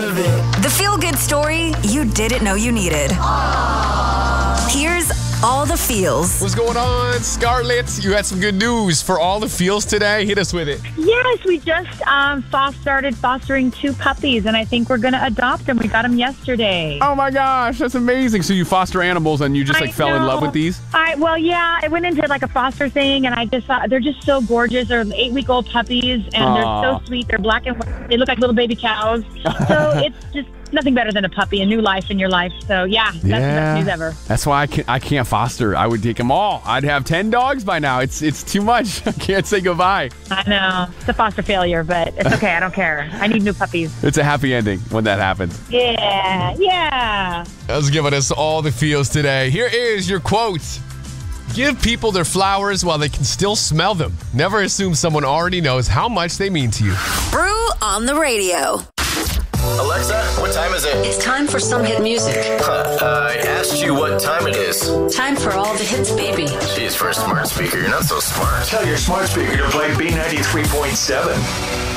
The feel-good story you didn't know you needed. Here's all the feels. What's going on, Scarlett? You had some good news for all the feels today. Hit us with it. Yes, we just started fostering 2 puppies, and I think we're going to adopt them. We got them yesterday. Oh my gosh, that's amazing. So you foster animals and you just fell in love with these? I went into like a foster thing, and I just thought they're just so gorgeous. They're 8-week-old puppies, and they're so sweet. They're black and white. They look like little baby cows. So it's just nothing better than a puppy, a new life in your life. So yeah, that's the best news ever. That's why I can't foster. I would take them all. I'd have 10 dogs by now. It's too much. I can't say goodbye. I know. It's a foster failure, but it's okay. I don't care. I need new puppies. It's a happy ending when that happens. Yeah. That's giving us all the feels today. Here is your quote. Give people their flowers while they can still smell them. Never assume someone already knows how much they mean to you. Brew on the radio. Alexa, what time is it? It's time for some hit music. I asked you what time it is. Time for all the hits, baby. Jeez, for a smart speaker, you're not so smart. Tell your smart speaker to play B93.7.